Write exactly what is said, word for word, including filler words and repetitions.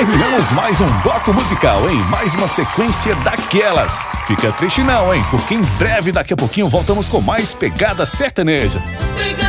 terminamos mais um bloco musical, hein? Mais uma sequência daquelas. Fica triste não, hein? Porque em breve, daqui a pouquinho, voltamos com mais pegada sertaneja.